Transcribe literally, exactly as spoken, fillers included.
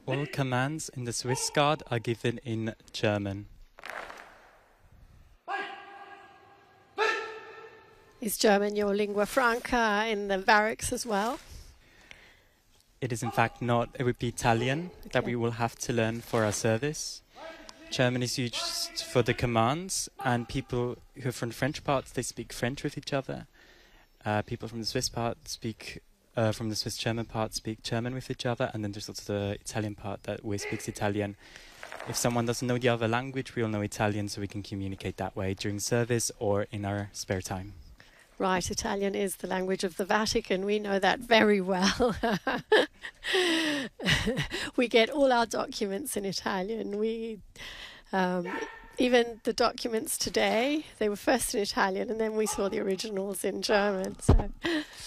All commands in the Swiss Guard are given in German. Is German your lingua franca in the barracks as well? It is in fact not. It would be Italian Okay. that we will have to learn for our service. German is used for the commands, and people who are from the French parts, they speak French with each other. Uh, people from the Swiss part speak, uh, from the Swiss German part speak German with each other, and then there's also the Italian part that always speaks Italian. If someone doesn't know the other language, we all know Italian, so we can communicate that way during service or in our spare time. Right, Italian is the language of the Vatican. We know that very well. We get all our documents in Italian. We, um, even the documents today, they were first in Italian, and then we saw the originals in German. So.